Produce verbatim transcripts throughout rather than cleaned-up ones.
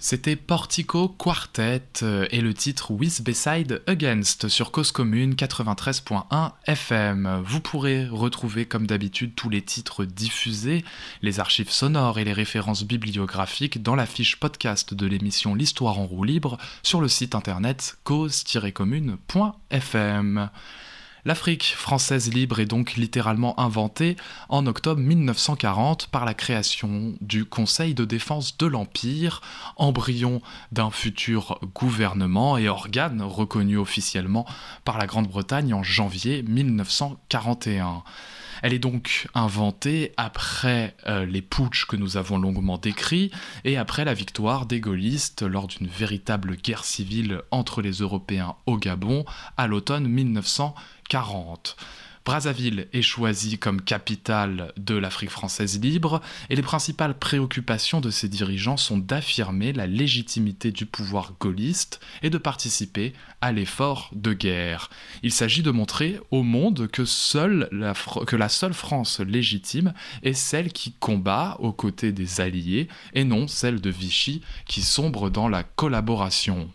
C'était Portico Quartet euh, et le titre With Beside Against sur Cause Commune quatre-vingt-treize point un F M. Vous pourrez retrouver comme d'habitude tous les titres diffusés, les archives sonores et les références bibliographiques dans la fiche podcast de l'émission L'Histoire en roue libre sur le site internet cause tiret commune point f m. L'Afrique française libre est donc littéralement inventée en octobre mille neuf cent quarante par la création du Conseil de défense de l'Empire, embryon d'un futur gouvernement et organe reconnu officiellement par la Grande-Bretagne en janvier mille neuf cent quarante et un. Elle est donc inventée après euh, les putschs que nous avons longuement décrits et après la victoire des gaullistes lors d'une véritable guerre civile entre les Européens au Gabon à l'automne mille neuf cent quarante. Brazzaville est choisie comme capitale de l'Afrique française libre et les principales préoccupations de ses dirigeants sont d'affirmer la légitimité du pouvoir gaulliste et de participer à l'effort de guerre. Il s'agit de montrer au monde que, seule la, que la seule France légitime est celle qui combat aux côtés des Alliés et non celle de Vichy qui sombre dans la collaboration.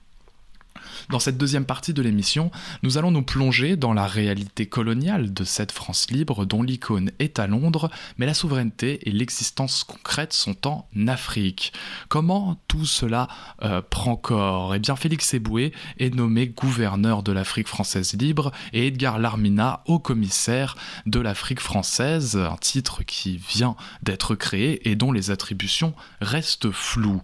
Dans cette deuxième partie de l'émission, nous allons nous plonger dans la réalité coloniale de cette France libre dont l'icône est à Londres, mais la souveraineté et l'existence concrète sont en Afrique. Comment tout cela euh, prend corps ? Eh bien, Félix Eboué est nommé gouverneur de l'Afrique française libre et Edgar Larmina haut commissaire de l'Afrique française, un titre qui vient d'être créé et dont les attributions restent floues.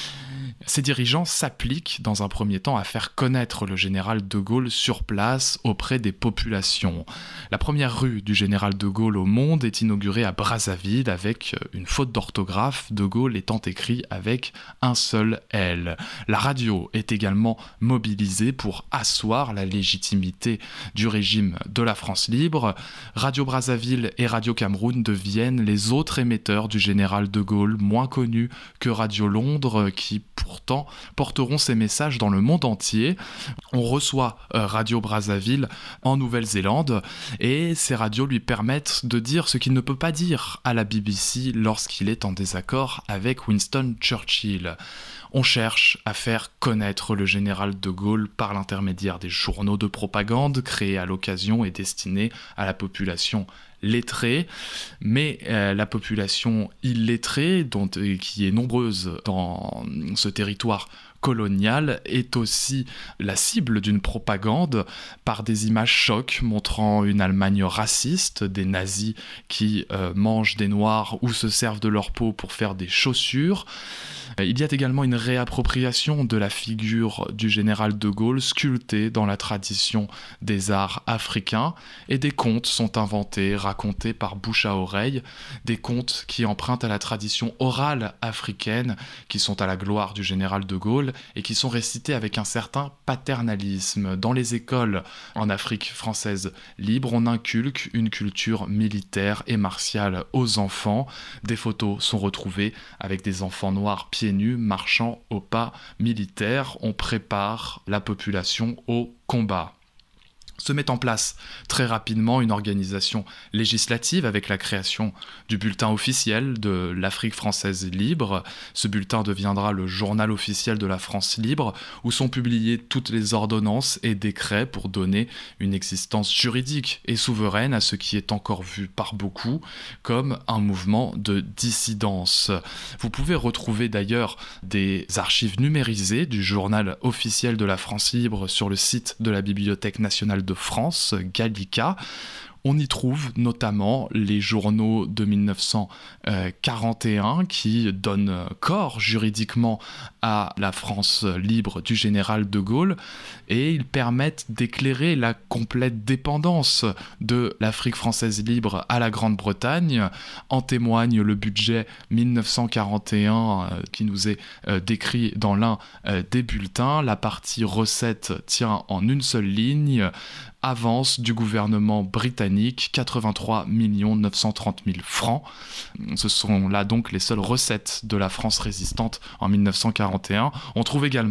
Ces dirigeants s'appliquent dans un premier temps à faire connaître le général de Gaulle sur place auprès des populations. La première rue du général de Gaulle au monde est inaugurée à Brazzaville avec une faute d'orthographe, de Gaulle étant écrit avec un seul L. La radio est également mobilisée pour asseoir la légitimité du régime de la France libre. Radio Brazzaville et Radio Cameroun deviennent les autres émetteurs du général de Gaulle, moins connus que Radio Londres, qui pourtant porteront ces messages dans le monde entier. On reçoit euh, Radio Brazzaville en Nouvelle-Zélande et ces radios lui permettent de dire ce qu'il ne peut pas dire à la B B C lorsqu'il est en désaccord avec Winston Churchill. On cherche à faire connaître le général de Gaulle par l'intermédiaire des journaux de propagande créés à l'occasion et destinés à la population lettrée, mais euh, la population illettrée, dont, euh, qui est nombreuse dans ce territoire colonial, est aussi la cible d'une propagande par des images chocs montrant une Allemagne raciste, des nazis qui euh, mangent des noirs ou se servent de leur peau pour faire des chaussures. Il y a également une réappropriation de la figure du général de Gaulle sculptée dans la tradition des arts africains et des contes sont inventés, racontés par bouche à oreille, des contes qui empruntent à la tradition orale africaine, qui sont à la gloire du général de Gaulle et qui sont récités avec un certain paternalisme. Dans les écoles en Afrique française libre, on inculque une culture militaire et martiale aux enfants. Des photos sont retrouvées avec des enfants noirs pieds nus marchant au pas militaire. On prépare la population au combat. Se met en place très rapidement une organisation législative avec la création du bulletin officiel de l'Afrique française libre. Ce bulletin deviendra le journal officiel de la France libre où sont publiées toutes les ordonnances et décrets pour donner une existence juridique et souveraine à ce qui est encore vu par beaucoup comme un mouvement de dissidence. Vous pouvez retrouver d'ailleurs des archives numérisées du journal officiel de la France libre sur le site de la Bibliothèque nationale de France, Gallica. On y trouve notamment les journaux de mille neuf cent quarante et un qui donnent corps juridiquement à la France libre du général de Gaulle et ils permettent d'éclairer la complète dépendance de l'Afrique française libre à la Grande-Bretagne. En témoigne le budget mille neuf cent quarante et un euh, qui nous est euh, décrit dans l'un euh, des bulletins. La partie recettes tient en une seule ligne. Avance du gouvernement britannique, quatre-vingt-trois millions neuf cent trente mille francs. Ce sont là donc les seules recettes de la France résistante en mille neuf cent quarante et un. On trouve également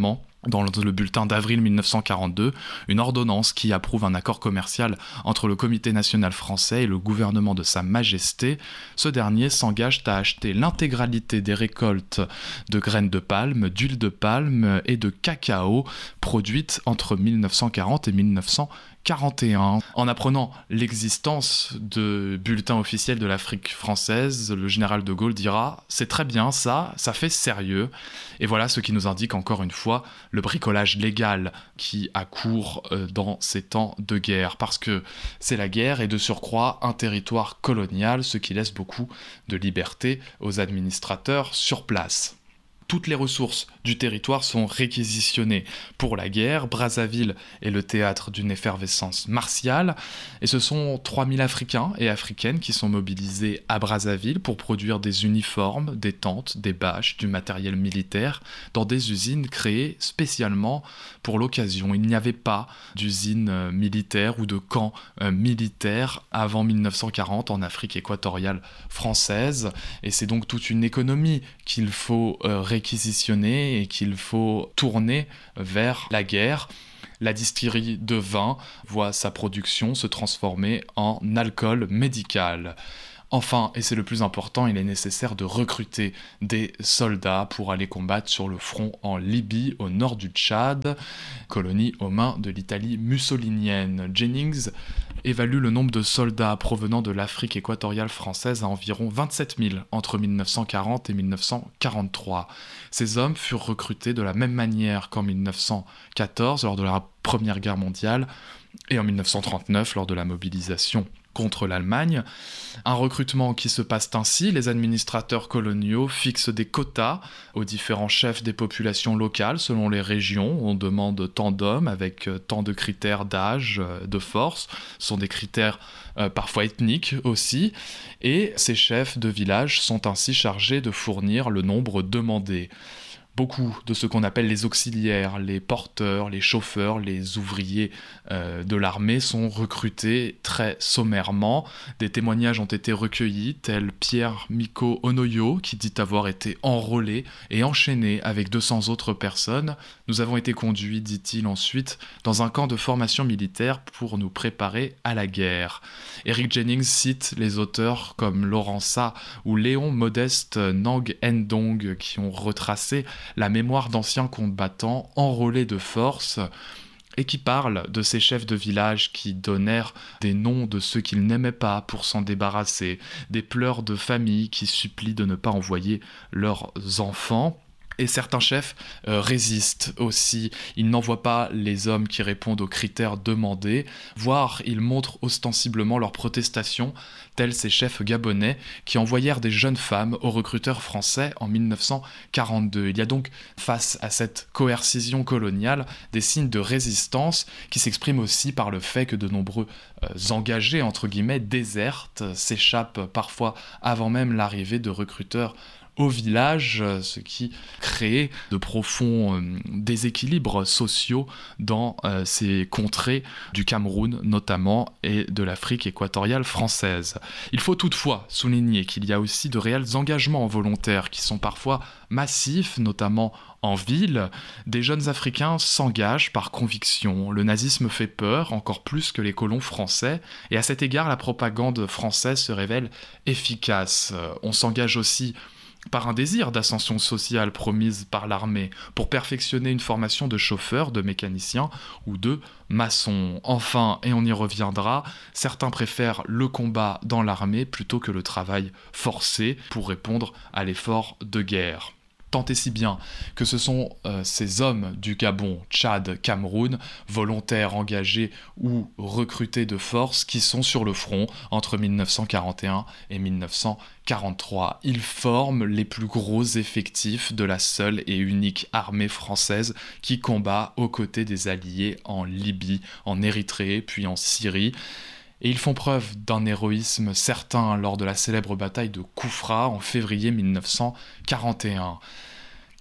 dans le bulletin d'avril mille neuf cent quarante-deux, une ordonnance qui approuve un accord commercial entre le Comité national français et le gouvernement de Sa Majesté. Ce dernier s'engage à acheter l'intégralité des récoltes de graines de palme, d'huile de palme et de cacao produites entre mille neuf cent quarante et mille neuf cent quarante et un. En apprenant l'existence de bulletins officiels de l'Afrique française, le général de Gaulle dira « C'est très bien ça, ça fait sérieux ». Et voilà ce qui nous indique encore une fois le bricolage légal qui a cours dans ces temps de guerre. Parce que c'est la guerre et de surcroît un territoire colonial, ce qui laisse beaucoup de liberté aux administrateurs sur place. Toutes les ressources du territoire sont réquisitionnées pour la guerre. Brazzaville est le théâtre d'une effervescence martiale. Et ce sont trois mille Africains et Africaines qui sont mobilisés à Brazzaville pour produire des uniformes, des tentes, des bâches, du matériel militaire dans des usines créées spécialement pour l'occasion. Il n'y avait pas d'usine militaire ou de camp militaire avant mille neuf cent quarante en Afrique équatoriale française. Et c'est donc toute une économie qu'il faut euh, réquisitionner et qu'il faut tourner vers la guerre. La distillerie de vin voit sa production se transformer en alcool médical. Enfin, et c'est le plus important, il est nécessaire de recruter des soldats pour aller combattre sur le front en Libye, au nord du Tchad, colonie aux mains de l'Italie mussolinienne. Jennings évalue le nombre de soldats provenant de l'Afrique équatoriale française à environ vingt-sept mille entre mille neuf cent quarante et mille neuf cent quarante-trois. Ces hommes furent recrutés de la même manière qu'en mille neuf cent quatorze, lors de la Première Guerre mondiale, et en mille neuf cent trente-neuf, lors de la mobilisation contre l'Allemagne. Un recrutement qui se passe ainsi, les administrateurs coloniaux fixent des quotas aux différents chefs des populations locales selon les régions. On demande tant d'hommes avec tant de critères d'âge, de force. Ce sont des critères euh, parfois ethniques aussi. Et ces chefs de village sont ainsi chargés de fournir le nombre demandé. Beaucoup de ce qu'on appelle les auxiliaires, les porteurs, les chauffeurs, les ouvriers euh, de l'armée sont recrutés très sommairement. Des témoignages ont été recueillis, tel Pierre Miko Onoyo, qui dit avoir été enrôlé et enchaîné avec deux cents autres personnes. Nous avons été conduits, dit-il ensuite, dans un camp de formation militaire pour nous préparer à la guerre. Eric Jennings cite les auteurs comme Laurent Sa ou Léon Modeste Nang Ndong qui ont retracé la mémoire d'anciens combattants enrôlés de force et qui parlent de ces chefs de village qui donnèrent des noms de ceux qu'ils n'aimaient pas pour s'en débarrasser, des pleurs de famille qui supplient de ne pas envoyer leurs enfants. Et certains chefs euh, résistent aussi, ils n'envoient pas les hommes qui répondent aux critères demandés, voire ils montrent ostensiblement leur protestation, tels ces chefs gabonais qui envoyèrent des jeunes femmes aux recruteurs français en mille neuf cent quarante-deux. Il y a donc, face à cette coercition coloniale, des signes de résistance qui s'expriment aussi par le fait que de nombreux euh, engagés, entre guillemets, désertent, s'échappent parfois avant même l'arrivée de recruteurs au village, ce qui crée de profonds euh, déséquilibres sociaux dans euh, ces contrées du Cameroun notamment et de l'Afrique équatoriale française. Il faut toutefois souligner qu'il y a aussi de réels engagements volontaires qui sont parfois massifs, notamment en ville. Des jeunes Africains s'engagent par conviction. Le nazisme fait peur, encore plus que les colons français, et à cet égard, la propagande française se révèle efficace. On s'engage aussi par un désir d'ascension sociale promise par l'armée, pour perfectionner une formation de chauffeur, de mécanicien ou de maçon. Enfin, et on y reviendra, certains préfèrent le combat dans l'armée plutôt que le travail forcé pour répondre à l'effort de guerre. Tant et si bien que ce sont euh, ces hommes du Gabon, Tchad, Cameroun, volontaires engagés ou recrutés de force, qui sont sur le front entre mille neuf cent quarante et un et mille neuf cent quarante-trois. Ils forment les plus gros effectifs de la seule et unique armée française qui combat aux côtés des Alliés en Libye, en Érythrée, puis en Syrie. Et ils font preuve d'un héroïsme certain lors de la célèbre bataille de Koufra en février mille neuf cent quarante et un.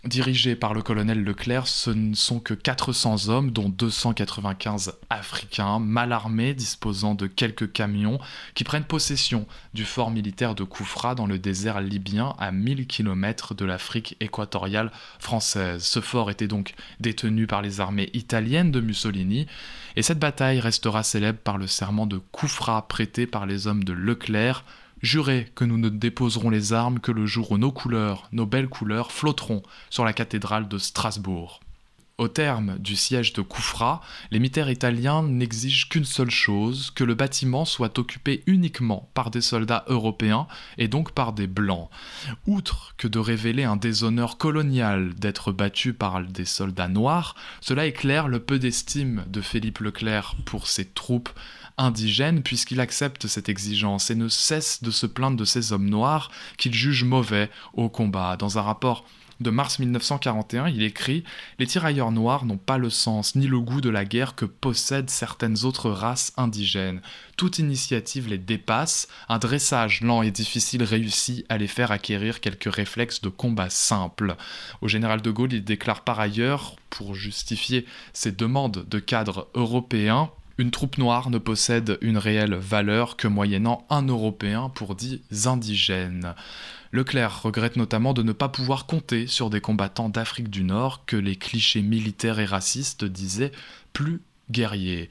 Dirigés par le colonel Leclerc, ce ne sont que quatre cents hommes, dont deux cent quatre-vingt-quinze Africains, mal armés, disposant de quelques camions, qui prennent possession du fort militaire de Koufra dans le désert libyen, à mille kilomètres de l'Afrique équatoriale française. Ce fort était donc détenu par les armées italiennes de Mussolini, et cette bataille restera célèbre par le serment de Koufra prêté par les hommes de Leclerc. Jurez que nous ne déposerons les armes que le jour où nos couleurs, nos belles couleurs, flotteront sur la cathédrale de Strasbourg. Au terme du siège de Koufra, les militaires italiens n'exigent qu'une seule chose, que le bâtiment soit occupé uniquement par des soldats européens et donc par des blancs. Outre que de révéler un déshonneur colonial d'être battu par des soldats noirs, cela éclaire le peu d'estime de Philippe Leclerc pour ses troupes indigène, puisqu'il accepte cette exigence et ne cesse de se plaindre de ces hommes noirs qu'il juge mauvais au combat. Dans un rapport de mars mille neuf cent quarante et un, il écrit « Les tirailleurs noirs n'ont pas le sens ni le goût de la guerre que possèdent certaines autres races indigènes. Toute initiative les dépasse, un dressage lent et difficile réussit à les faire acquérir quelques réflexes de combat simples. » Au général de Gaulle, il déclare par ailleurs, pour justifier ses demandes de cadres européens, une troupe noire ne possède une réelle valeur que moyennant un Européen pour dix indigènes. Leclerc regrette notamment de ne pas pouvoir compter sur des combattants d'Afrique du Nord que les clichés militaires et racistes disaient plus guerriers.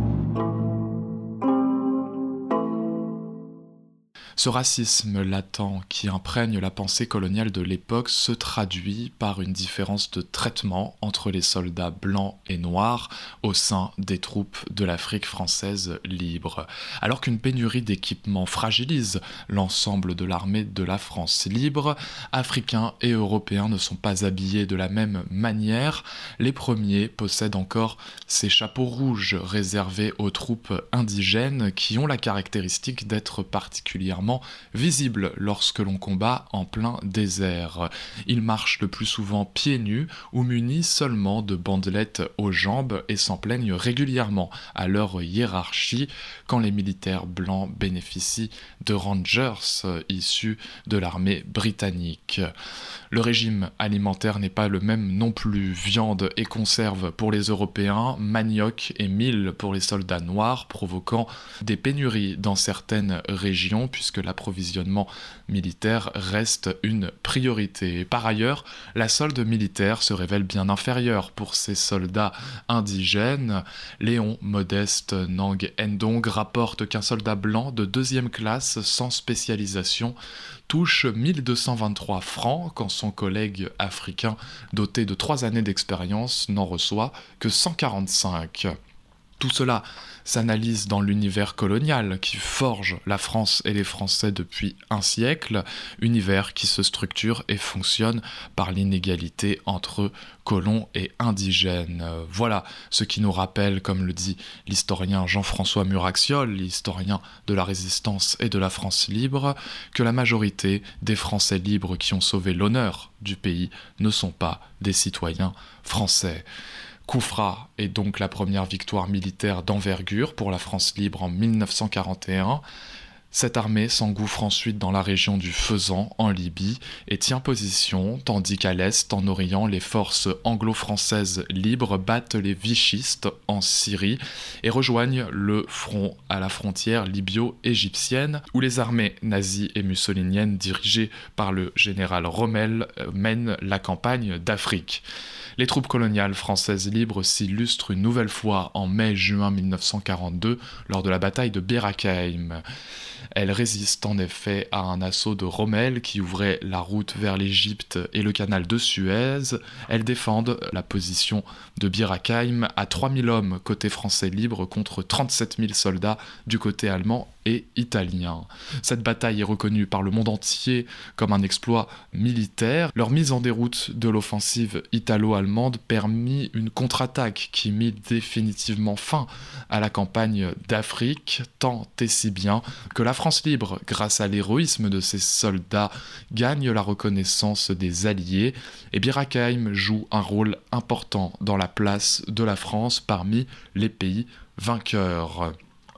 Ce racisme latent qui imprègne la pensée coloniale de l'époque se traduit par une différence de traitement entre les soldats blancs et noirs au sein des troupes de l'Afrique française libre. Alors qu'une pénurie d'équipements fragilise l'ensemble de l'armée de la France libre, Africains et Européens ne sont pas habillés de la même manière. Les premiers possèdent encore ces chapeaux rouges réservés aux troupes indigènes qui ont la caractéristique d'être particulièrement visible lorsque l'on combat en plein désert. Ils marchent le plus souvent pieds nus ou munis seulement de bandelettes aux jambes et s'en plaignent régulièrement à leur hiérarchie quand les militaires blancs bénéficient de rangers issus de l'armée britannique. Le régime alimentaire n'est pas le même non plus. Viande et conserve pour les Européens, manioc et mil pour les soldats noirs, provoquant des pénuries dans certaines régions puisque l'approvisionnement militaire reste une priorité. Par ailleurs, la solde militaire se révèle bien inférieure pour ces soldats indigènes. Léon Modeste Nang Endong rapporte qu'un soldat blanc de deuxième classe sans spécialisation touche mille deux cent vingt-trois francs quand son collègue africain doté de trois années d'expérience n'en reçoit que cent quarante-cinq. Tout cela s'analyse dans l'univers colonial qui forge la France et les Français depuis un siècle, univers qui se structure et fonctionne par l'inégalité entre colons et indigènes. Voilà ce qui nous rappelle, comme le dit l'historien Jean-François Muraxiol, l'historien de la Résistance et de la France libre, que la majorité des Français libres qui ont sauvé l'honneur du pays ne sont pas des citoyens français. Koufra est donc la première victoire militaire d'envergure pour la France libre en mille neuf cent quarante et un. Cette armée s'engouffre ensuite dans la région du Fezzan, en Libye, et tient position, tandis qu'à l'est, en Orient, les forces anglo-françaises libres battent les vichistes en Syrie et rejoignent le front à la frontière libyo-égyptienne, où les armées nazies et mussoliniennes dirigées par le général Rommel mènent la campagne d'Afrique. Les troupes coloniales françaises libres s'illustrent une nouvelle fois en mai-juin mille neuf cent quarante-deux lors de la bataille de Bir Hakeim. Elles résistent en effet à un assaut de Rommel qui ouvrait la route vers l'Égypte et le canal de Suez. Elles défendent la position de Bir Hakeim à trois mille hommes côté français libre contre trente-sept mille soldats du côté allemand et italien. Cette bataille est reconnue par le monde entier comme un exploit militaire. Leur mise en déroute de l'offensive italo-allemande permit une contre-attaque qui mit définitivement fin à la campagne d'Afrique, tant et si bien que la France libre, grâce à l'héroïsme de ses soldats, gagne la reconnaissance des Alliés et Bir Hakeim joue un rôle important dans la place de la France parmi les pays vainqueurs.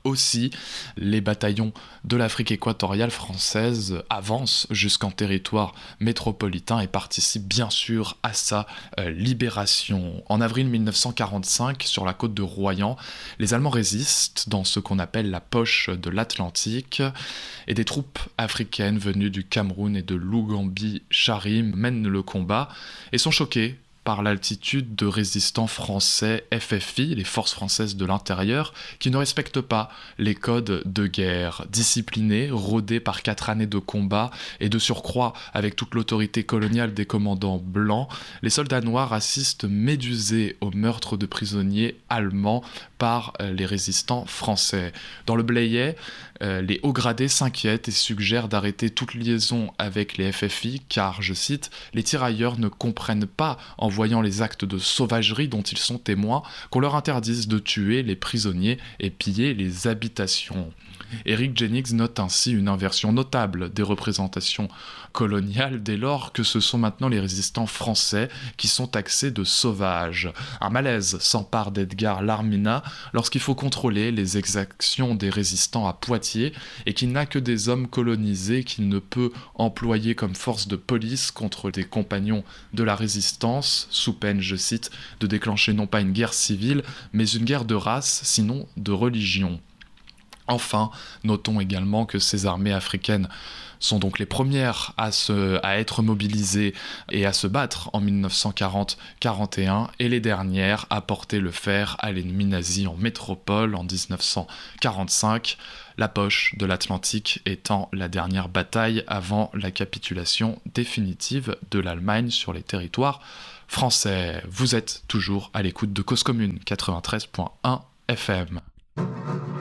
aussi, les bataillons de l'Afrique équatoriale française avancent jusqu'en territoire métropolitain et participent bien sûr à sa euh, libération. En avril mille neuf cent quarante-cinq, sur la côte de Royan, les Allemands résistent dans ce qu'on appelle la poche de l'Atlantique et des troupes africaines venues du Cameroun et de l'Ougambie-Charim mènent le combat et sont choqués par l'altitude de résistants français F F I, les forces françaises de l'intérieur, qui ne respectent pas les codes de guerre. Disciplinés, rodés par quatre années de combat, et de surcroît avec toute l'autorité coloniale des commandants blancs, les soldats noirs assistent médusés au meurtre de prisonniers allemands par les résistants français. Dans le Blayais, euh, les hauts gradés s'inquiètent et suggèrent d'arrêter toute liaison avec les F F I, car, je cite, « les tirailleurs ne comprennent pas, en voyant les actes de sauvagerie dont ils sont témoins, qu'on leur interdise de tuer les prisonniers et piller les habitations. » Eric Jennings note ainsi une inversion notable des représentations coloniales dès lors que ce sont maintenant les résistants français qui sont taxés de sauvages. Un malaise s'empare d'Edgar Larmina lorsqu'il faut contrôler les exactions des résistants à Poitiers et qu'il n'a que des hommes colonisés qu'il ne peut employer comme force de police contre des compagnons de la résistance, sous peine, je cite, de déclencher non pas une guerre civile, mais une guerre de race, sinon de religion. Enfin, notons également que ces armées africaines sont donc les premières à, se, à être mobilisées et à se battre en mille neuf cent quarante quarante et un et les dernières à porter le fer à l'ennemi nazi en métropole en dix-neuf cent quarante-cinq, la poche de l'Atlantique étant la dernière bataille avant la capitulation définitive de l'Allemagne sur les territoires français. Vous êtes toujours à l'écoute de Cause Commune quatre-vingt-treize point un F M.